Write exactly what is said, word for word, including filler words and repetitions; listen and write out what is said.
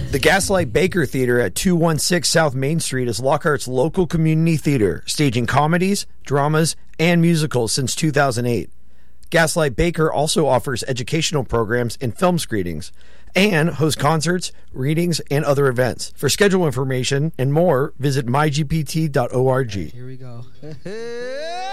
The Gaslight Baker Theater at two one six South Main Street is Lockhart's local community theater, staging comedies, dramas, and musicals since two thousand eight. Gaslight Baker also offers educational programs and film screenings, and hosts concerts, readings, and other events. For schedule information and more, visit my g p t dot org. Here we go.